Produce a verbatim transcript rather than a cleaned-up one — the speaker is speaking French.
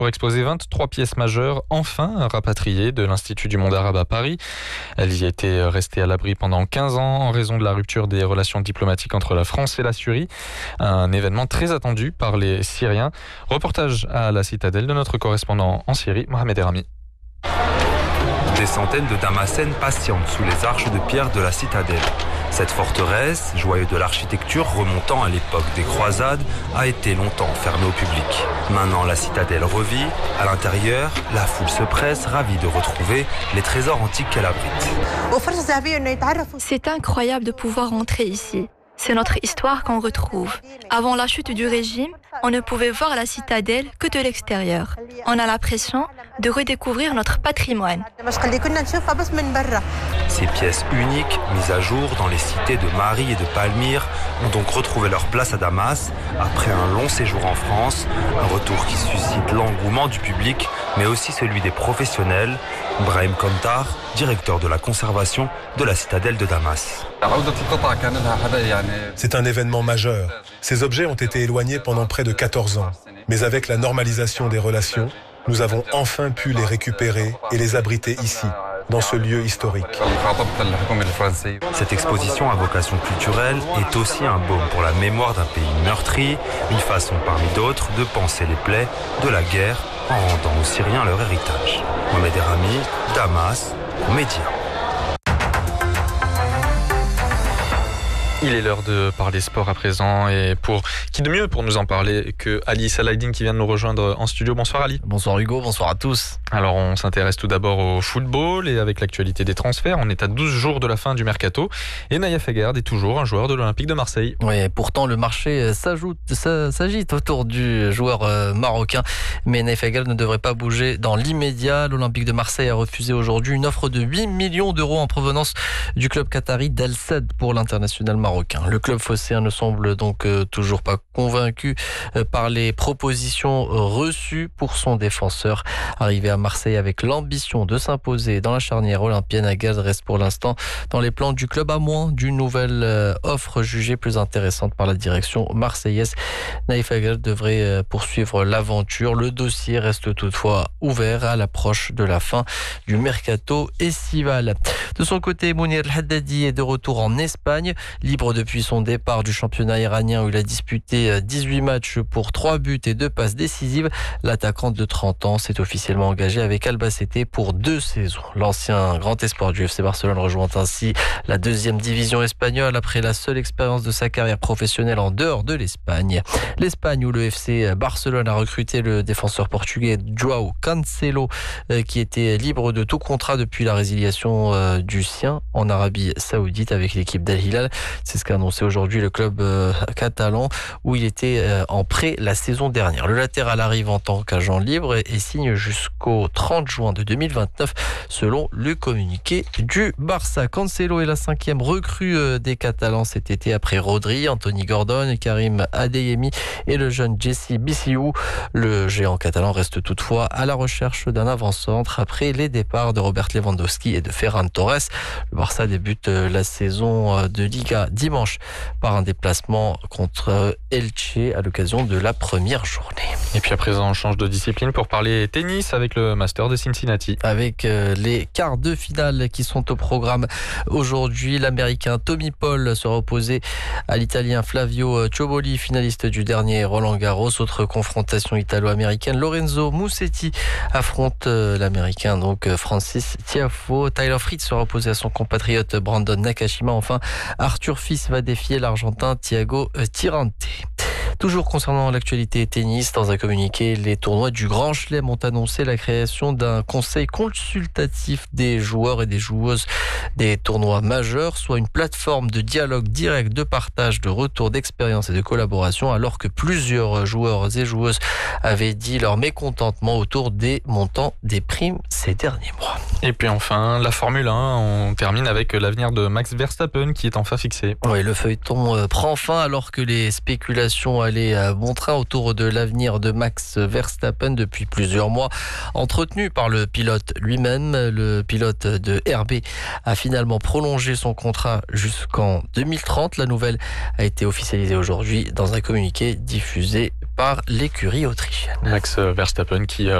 pour exposer vingt-trois pièces majeures, enfin rapatriées de l'Institut du monde arabe à Paris. Elles y étaient restées à l'abri pendant quinze ans en raison de la rupture des relations diplomatiques entre la France et la Syrie. Un événement très attendu par les Syriens. Reportage à la citadelle de notre correspondant en Syrie, Mohamed Erami. Des centaines de Damascènes patientent sous les arches de pierre de la citadelle. Cette forteresse, joyau de l'architecture remontant à l'époque des croisades, a été longtemps fermée au public. Maintenant, la citadelle revit. À l'intérieur, la foule se presse, ravie de retrouver les trésors antiques qu'elle abrite. C'est incroyable de pouvoir entrer ici. C'est notre histoire qu'on retrouve. Avant la chute du régime, on ne pouvait voir la citadelle que de l'extérieur. On a l'impression de redécouvrir notre patrimoine. Ces pièces uniques, mises à jour dans les cités de Mari et de Palmyre, ont donc retrouvé leur place à Damas, après un long séjour en France, un retour qui suscite l'engouement du public, mais aussi celui des professionnels. Brahim Kontar, directeur de la conservation de la citadelle de Damas. C'est un événement majeur. Ces objets ont été éloignés pendant près de quatorze ans. Mais avec la normalisation des relations, nous avons enfin pu les récupérer et les abriter ici, dans ce lieu historique. Cette exposition à vocation culturelle est aussi un baume pour la mémoire d'un pays meurtri, une façon parmi d'autres de penser les plaies de la guerre en rendant aux Syriens leur héritage. Mohamed Erami, Damas, Média. Il est l'heure de parler sport à présent et pour qui de mieux pour nous en parler que Ali Salahdine qui vient de nous rejoindre en studio. Bonsoir Ali. Bonsoir Hugo, bonsoir à tous. Alors on s'intéresse tout d'abord au football et avec l'actualité des transferts, on est à douze jours de la fin du mercato et Naïef Aguerd est toujours un joueur de l'Olympique de Marseille. Oui, pourtant le marché s'ajoute, s'agite autour du joueur marocain, mais Naïef Aguerd ne devrait pas bouger dans l'immédiat. L'Olympique de Marseille a refusé aujourd'hui une offre de huit millions d'euros en provenance du club qatari d'Al Sadd pour l'international marocain. Le club phocéen ne semble donc euh, toujours pas convaincu euh, par les propositions reçues pour son défenseur. Arrivé à Marseille avec l'ambition de s'imposer dans la charnière olympienne, Aguerd reste pour l'instant dans les plans du club à moins d'une nouvelle euh, offre jugée plus intéressante par la direction marseillaise. Naïef Aguerd devrait euh, poursuivre l'aventure. Le dossier reste toutefois ouvert à l'approche de la fin du mercato estival. De son côté, Mounir El Haddadi est de retour en Espagne, libre depuis son départ du championnat iranien où il a disputé dix-huit matchs pour trois buts et deux passes décisives. L'attaquant de trente ans s'est officiellement engagé avec Albacete pour deux saisons. L'ancien grand espoir du F C Barcelone rejoint ainsi la deuxième division espagnole après la seule expérience de sa carrière professionnelle en dehors de l'Espagne. L'Espagne où le F C Barcelone a recruté le défenseur portugais João Cancelo qui était libre de tout contrat depuis la résiliation du sien en Arabie Saoudite avec l'équipe d'Al Hilal. C'est ce qu'a annoncé aujourd'hui le club euh, catalan où il était euh, en prêt la saison dernière. Le latéral arrive en tant qu'agent libre et, et signe jusqu'au trente juin de deux mille vingt-neuf selon le communiqué du Barça. Cancelo est la cinquième recrue euh, des Catalans cet été après Rodri, Anthony Gordon, Karim Adeyemi et le jeune Jesse Bissiou. Le géant catalan reste toutefois à la recherche d'un avant-centre après les départs de Robert Lewandowski et de Ferran Torres. Le Barça débute euh, la saison euh, de Liga dimanche par un déplacement contre Elche à l'occasion de la première journée. Et puis à présent, on change de discipline pour parler tennis avec le Master de Cincinnati. Avec les quarts de finale qui sont au programme aujourd'hui, l'Américain Tommy Paul sera opposé à l'Italien Flavio Cioboli, finaliste du dernier Roland Garros. Autre confrontation italo-américaine, Lorenzo Musetti affronte l'Américain donc Francis Tiafoe. Tyler Fritz sera opposé à son compatriote Brandon Nakashima. Enfin, Arthur Fils va défier l'Argentin Thiago Tirante. Toujours concernant l'actualité tennis, dans un communiqué, les tournois du Grand Chelem ont annoncé la création d'un conseil consultatif des joueurs et des joueuses des tournois majeurs, soit une plateforme de dialogue direct, de partage, de retour d'expérience et de collaboration, alors que plusieurs joueurs et joueuses avaient dit leur mécontentement autour des montants des primes ces derniers mois. Et puis enfin, la Formule un, on termine avec l'avenir de Max Verstappen qui est enfin fixé. Oui, le feuilleton prend fin alors que les spéculations allaient à bon train autour de l'avenir de Max Verstappen depuis plusieurs mois. Entretenu par le pilote lui-même, le pilote de R B a finalement prolongé son contrat jusqu'en deux mille trente. La nouvelle a été officialisée aujourd'hui dans un communiqué diffusé par par l'écurie autrichienne. Max Verstappen qui